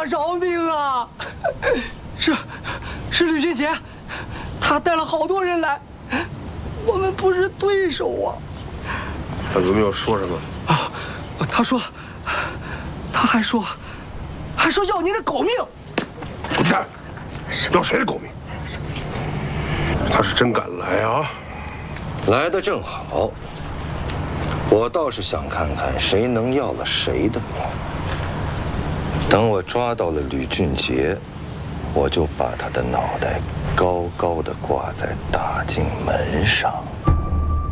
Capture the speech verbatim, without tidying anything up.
啊，饶命啊！是，是吕俊杰，他带了好多人来，我们不是对手啊。 他有没有说什么？ 啊，他说，他还说，还说要您的狗命。 滚蛋！要谁的狗命？他是真敢来啊！ 来的正好，我倒是想看看谁能要了谁的命。等我抓到了吕俊杰，我就把他的脑袋高高的挂在大镜门上。